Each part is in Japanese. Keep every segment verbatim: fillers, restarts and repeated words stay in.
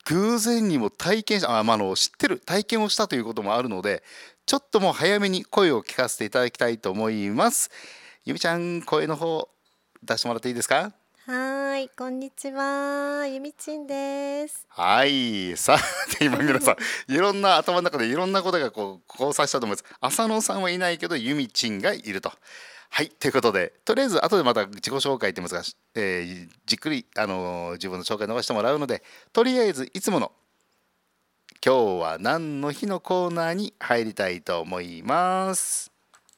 偶然にも体験しあ、まあ、あの知ってる体験をしたということもあるので、ちょっともう早めに声を聞かせていただきたいと思います。ゆみちゃん、声の方出してもらっていいですか？ はーい、こんにちは。ゆみちんです。 はい、さて今皆さんいろんな頭の中でいろんなことがこう交差したと思います。浅野さんはいないけどゆみちんがいると。はい、ということで、とりあえず後でまた自己紹介って言いますが、えーじっくり、あのー自分の紹介伸ばしてもらうので、とりあえずいつもの今日は何の日のコーナーに入りたいと思います。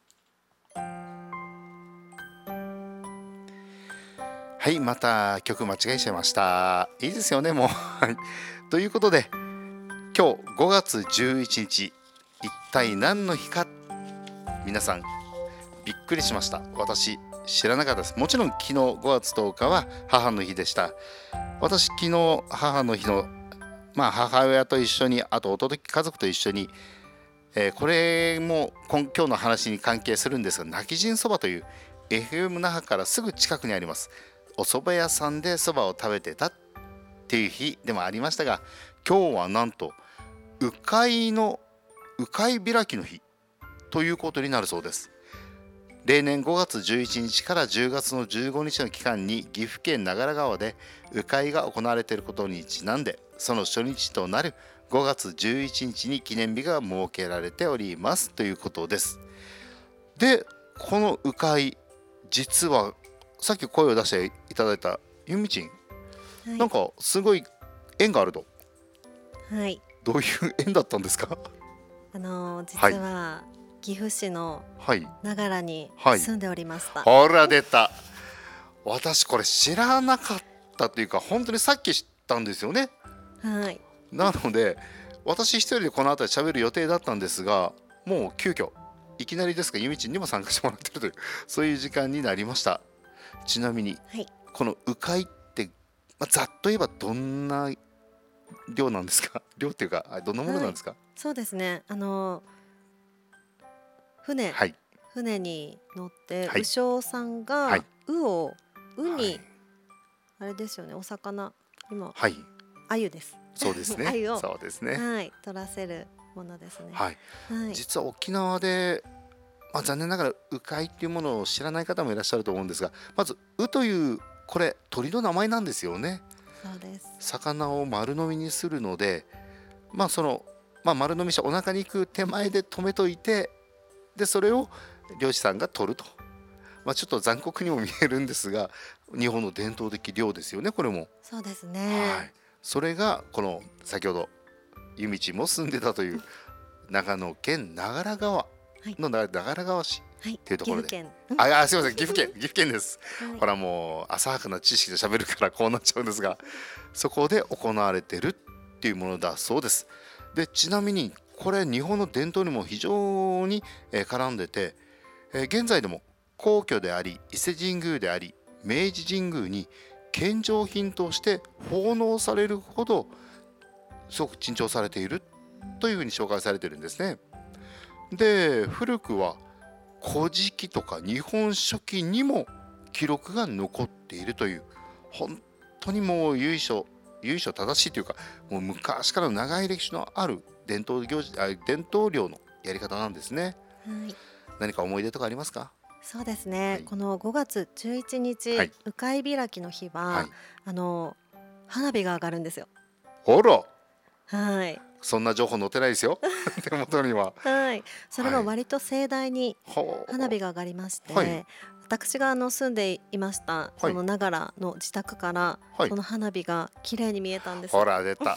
はい、また曲間違えちゃいました。いいですよね、もう。はい、ということで、今日ごがつじゅういちにち、一体何の日か、皆さんびっくりしました。私知らなかったです。もちろん昨日ごがつとおかは母の日でした。私昨日母の日の、まあ、母親と一緒に、あと弟家族と一緒に、えーこれも今今日の話に関係するんですが、泣き人そばという エフエム 那覇からすぐ近くにありますお蕎麦屋さんでそばを食べてたっていう日でもありましたが、今日はなんと鵜飼の鵜飼開きの日ということになるそうです。例年ごがつじゅういちにちからじゅうがつのじゅうごにちの期間に岐阜県長良川で鵜飼が行われていることにちなんで、その初日となるごがつじゅういちにちに記念日が設けられておりますということです。で、この鵜飼、実はさっき声を出していただいたゆみちん、 はい、 なんかすごい縁があると。 はい、 どういう縁だったんですか？ あのーはい実は岐阜市のはい長良にはい。 住んでおりました。 ほら出た。私これ知らなかったというか、本当にさっき知ったんですよね。 はい、 なので私一人でこの後喋る予定だったんですが、もう急遽いきなりですがゆみちんにも参加してもらってるという、そういう時間になりました。ちなみにはい、 この鵜飼って、まあ、ざっと言えばどんな量なんですか？量っていうか、あどんなものはい。 なんですか？ そうですね。あのー船はい船に乗ってはい鵜匠さんがはい鵜を鵜はいにあれですよね。お魚今はい、 鮎です。 そうですね、 鮎をそうですね。 はい取らせるものですね。 はい、 はい、 実は沖縄で、まあ、残念ながら鵜飼っていうものを知らない方もいらっしゃると思うんですが、まず鵜というこれ鳥の名前なんですよね。 そうです。 魚を丸飲みにするので、まあその、まあ、丸飲みしてお腹に行く手前で止めといて、でそれを漁師さんが取ると、まあ、ちょっと残酷にも見えるんですが、日本の伝統的漁ですよね、これも。 そうですはい、 ね。 それがこの先ほどゆみちも住んでたという長野県長良川はい、 のな長良川市はい、 っていうところで、 岐阜県。 ああすいません、岐阜県岐阜県です。 はい、 ほらもう浅はかな知識で喋るからこうなっちゃうんですが、そこで行われてるっていうものだそうです。でちなみにこれ日本の伝統にも非常にえー絡んでて、えー現在でも皇居であり伊勢神宮であり明治神宮に献上品として奉納されるほどすごく珍重されているというふうに紹介されているんですね。で古くは古事記とか日本書紀にも記録が残っているという、本当にもう由緒由緒正しいというか、もう昔からの長い歴史のある伝統行事あ伝統漁のやり方なんですね。 はい、 何か思い出とかありますか？ そうですね。 はいこのごがつじゅういちにちはい鵜飼開きの日は、 はいあの花火が上がるんですよ。 ほら、 はい、 そんな情報載ってないですよ手元には。 はい、それはいも割と盛大にほ花火が上がりましうはいて、私があの住んでいましたはいその長良の自宅からはいその花火が綺麗に見えたんです。 ほら出た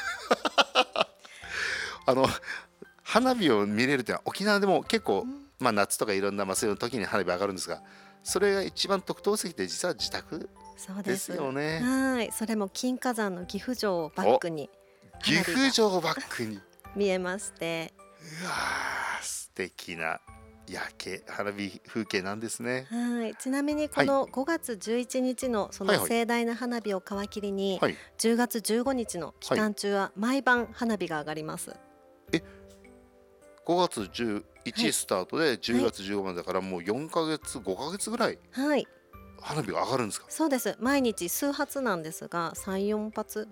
あの花火を見れるっていうのは沖縄でも結構、 うん、 まあ、夏とかいろんな、まあ、そういう時に花火上がるんですが、それが一番特等席で実は自宅ですそうです。 よね。 はい、それも金華山の岐阜城をバッおクに岐花火が阜城バックに、 見えまして、 うわー素敵な夜景花火風景なんですね。 はい、ちなみにはいこのごがつじゅういちにちのそはいはいの盛大な花火を皮切りにはいじゅうがつじゅうごにちの期はい間中は毎晩花火が上がります。 えごがつじゅういちはい、 スタートで10 はい、 月じゅうごまでだからもうよんかげつごかげつぐらいはい、 花火が上がるんですか？ そうです。毎日数発なんですがさん、よん発